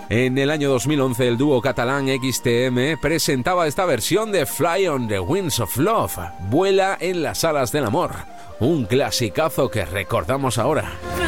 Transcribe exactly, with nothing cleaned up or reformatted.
En el año dos mil once el dúo catalán X T M presentaba esta versión de Fly on the Wings of Love, Vuela en las alas del amor, un clasicazo que recordamos ahora.